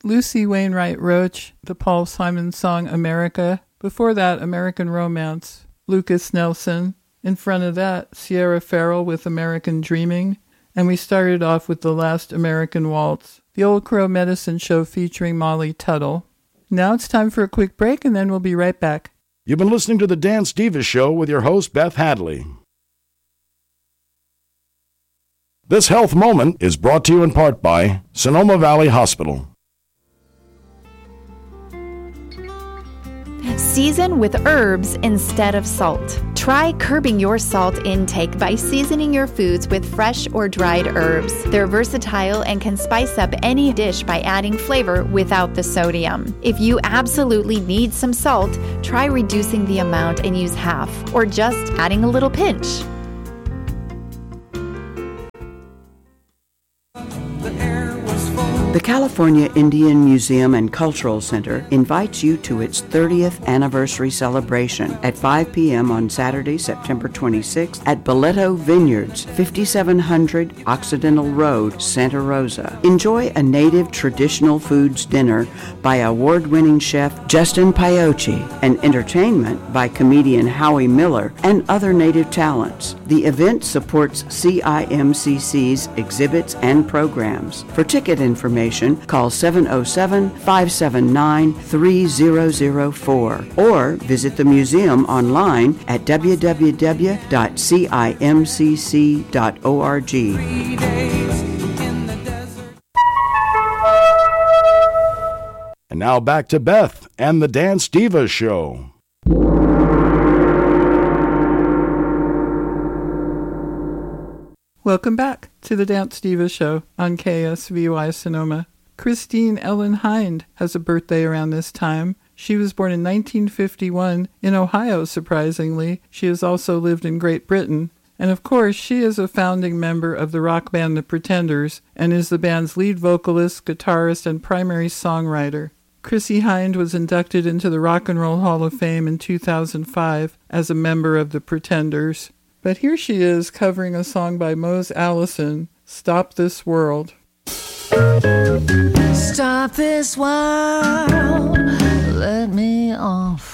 Lucy Wainwright Roach, the Paul Simon song America. Before that, American Romance, Lucas Nelson. In front of that, Sierra Farrell with American Dreaming. And we started off with The Last American Waltz, the Old Crow Medicine Show featuring Molly Tuttle. Now it's time for a quick break, and then we'll be right back. You've been listening to The Dance Diva Show with your host, Beth Hadley. This health moment is brought to you in part by Sonoma Valley Hospital. Season with herbs instead of salt. Try curbing your salt intake by seasoning your foods with fresh or dried herbs. They're versatile and can spice up any dish by adding flavor without the sodium. If you absolutely need some salt, try reducing the amount and use half, or just adding a little pinch. The California Indian Museum and Cultural Center invites you to its 30th anniversary celebration at 5 p.m. on Saturday, September 26th at Boleto Vineyards, 5700 Occidental Road, Santa Rosa. Enjoy a native traditional foods dinner by award-winning chef Justin Paiochi and entertainment by comedian Howie Miller and other native talents. The event supports CIMCC's exhibits and programs. For ticket information, call 707-579-3004 or visit the museum online at www.cimcc.org. And now back to Beth and the Dance Diva Show. Welcome back to the Dance Diva Show on KSVY Sonoma. Christine Ellen Hind has a birthday around this time. She was born in 1951 in Ohio, surprisingly. She has also lived in Great Britain. And of course, she is a founding member of the rock band The Pretenders and is the band's lead vocalist, guitarist, and primary songwriter. Chrissy Hind was inducted into the Rock and Roll Hall of Fame in 2005 as a member of The Pretenders. But here she is covering a song by Mose Allison, Stop This World. Stop this world, let me off.